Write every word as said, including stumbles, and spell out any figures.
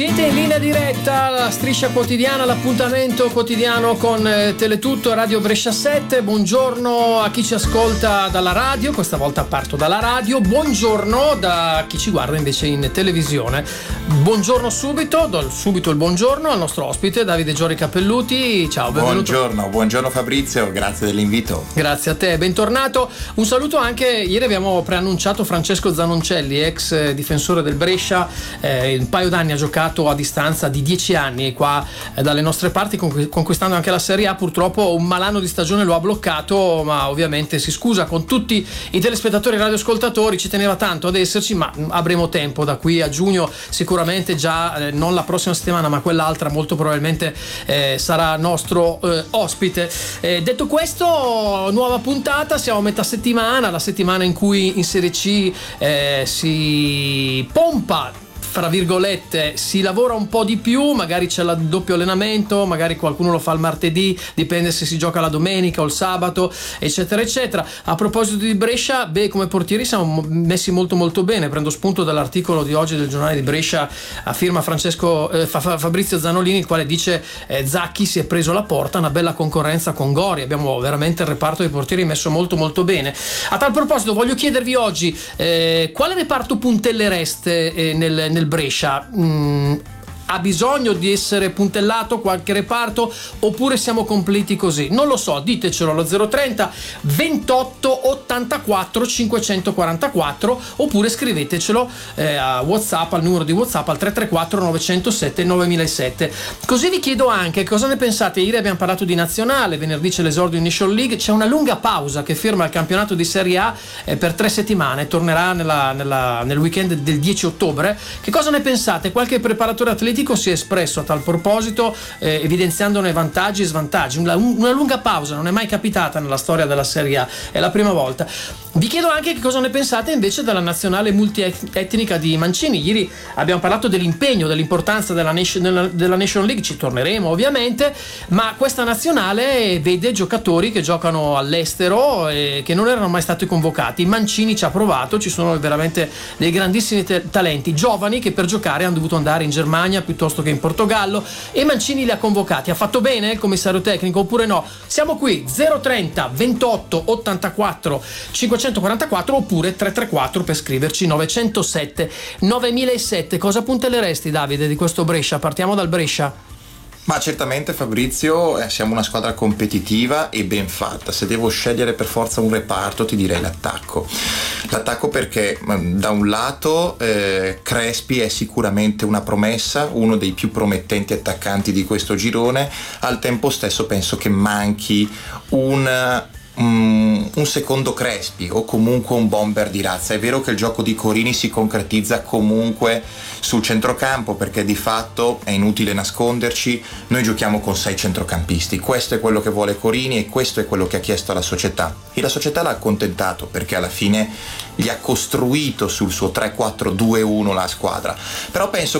Siete in linea diretta, la striscia quotidiana, l'appuntamento quotidiano con eh, Teletutto Radio Brescia sette. Buongiorno a chi ci ascolta dalla radio, questa volta parto dalla radio. Buongiorno da chi ci guarda invece in televisione. Buongiorno subito, do subito il buongiorno al nostro ospite Davide Giorgi Cappelluti. Ciao, benvenuto. Buongiorno, buongiorno Fabrizio, grazie dell'invito. Grazie a te, bentornato. Un saluto anche, ieri abbiamo preannunciato Francesco Zanoncelli, ex difensore del Brescia, eh, un paio d'anni ha giocato a distanza di dieci anni qua eh, dalle nostre parti, conquistando anche la Serie A. Purtroppo un malanno di stagione lo ha bloccato, ma ovviamente si scusa con tutti i telespettatori e radioascoltatori, ci teneva tanto ad esserci, ma avremo tempo da qui a giugno sicuramente, già eh, non la prossima settimana ma quell'altra molto probabilmente eh, sarà nostro eh, ospite. Eh, detto questo, nuova puntata, siamo a metà settimana, la settimana in cui in Serie C eh, si pompa, fra virgolette, si lavora un po' di più, magari c'è il doppio allenamento, magari qualcuno lo fa il martedì, dipende se si gioca la domenica o il sabato, eccetera eccetera. A proposito di Brescia, beh, come portieri siamo messi molto molto bene. Prendo spunto dall'articolo di oggi del giornale di Brescia a firma Francesco eh, Fabrizio Zanolini, il quale dice eh, Zacchi si è preso la porta, una bella concorrenza con Gori, abbiamo veramente il reparto dei portieri messo molto molto bene. A tal proposito voglio chiedervi oggi eh, quale reparto puntellereste eh, nel, nel Brescia? Mm, ha bisogno di essere puntellato qualche reparto oppure siamo completi così? Non lo so, ditecelo allo zero trenta ventotto ottantaquattro cinquecentoquarantaquattro oppure scrivetecelo eh, a WhatsApp, al numero di WhatsApp al tre tre quattro nove zero sette nove zero zero sette. Così vi chiedo anche cosa ne pensate. Ieri abbiamo parlato di nazionale, venerdì c'è l'esordio in Nation League, c'è una lunga pausa che firma il campionato di Serie A eh, per tre settimane, tornerà nella, nella, nel weekend del dieci ottobre. Che cosa ne pensate? Qualche preparatore atletico si è espresso a tal proposito eh, evidenziandone vantaggi e svantaggi. Una, una lunga pausa non è mai capitata nella storia della Serie A, è la prima volta. Vi chiedo anche che cosa ne pensate invece della nazionale multietnica di Mancini. Ieri abbiamo parlato dell'impegno, dell'importanza della Nation, della Nation League, ci torneremo ovviamente, ma questa nazionale vede giocatori che giocano all'estero e che non erano mai stati convocati. Mancini ci ha provato, ci sono veramente dei grandissimi te- talenti giovani che per giocare hanno dovuto andare in Germania piuttosto che in Portogallo e Mancini li ha convocati. Ha fatto bene il commissario tecnico oppure no? Siamo qui zero trenta ventotto ottantaquattro cinquecentoquarantaquattro oppure tre tre quattro per scriverci nove zero sette nove zero zero sette. Cosa puntelleresti, Davide, di questo Brescia? Partiamo dal Brescia. Ma certamente Fabrizio, eh, siamo una squadra competitiva e ben fatta. Se devo scegliere per forza un reparto ti direi l'attacco. L'attacco perché da un lato eh, Crespi è sicuramente una promessa, uno dei più promettenti attaccanti di questo girone, al tempo stesso penso che manchi un... Um, un secondo Crespi o comunque un bomber di razza. È vero che il gioco di Corini si concretizza comunque sul centrocampo, perché di fatto è inutile nasconderci, noi giochiamo con sei centrocampisti, questo è quello che vuole Corini e questo è quello che ha chiesto alla società e la società l'ha accontentato, perché alla fine gli ha costruito sul suo tre quattro due uno la squadra. Però penso